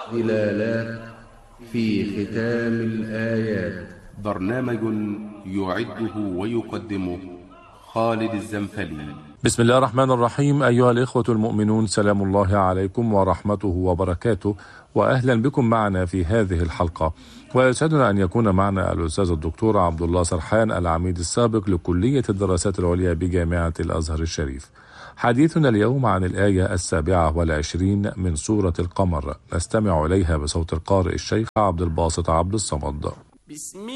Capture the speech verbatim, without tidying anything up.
ظلالات في ختام الآيات. برنامج يعده ويقدمه خالد الزنفلي. بسم الله الرحمن الرحيم. أيها الإخوة المؤمنون، سلام الله عليكم ورحمته وبركاته، وأهلا بكم معنا في هذه الحلقة. ويسعدنا أن يكون معنا الأستاذ الدكتور عبد الله سرحان، العميد السابق لكلية الدراسات العليا بجامعة الأزهر الشريف. حديثنا اليوم عن الآية السابعة والعشرين من سورة القمر، نستمع إليها بصوت القارئ الشيخ عبد الباسط عبد الصمد. بسم